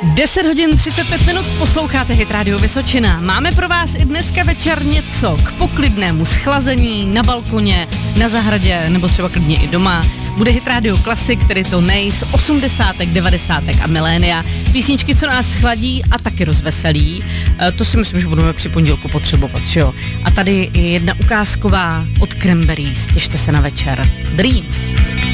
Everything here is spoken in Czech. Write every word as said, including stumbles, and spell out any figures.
deset hodin třicet pět minut, posloucháte Hit Radio Vysočina. Máme pro vás i dneska večer něco k poklidnému schlazení na balkoně, na zahradě nebo třeba klidně i doma. Bude Hit Radio Classic, tedy to nej z osmdesátek, devadesátek a milénia. Písničky, co nás schladí a taky rozveselí. E, to si myslím, že budeme při pondělku potřebovat, že jo? A tady je jedna ukázková od Cranberries. Těšte se na večer. Dreams.